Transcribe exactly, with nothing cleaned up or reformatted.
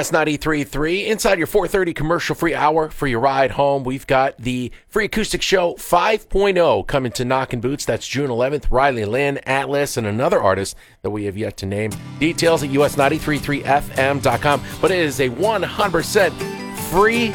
S ninety-three point three. Inside your four thirty commercial-free hour for your ride home, we've got the Free Acoustic Show five point oh coming to Knockin' Boots. That's June eleventh. Riley Lynn, Atlas, and another artist that we have yet to name. Details at U S nine three three F M dot com. But it is a one hundred percent free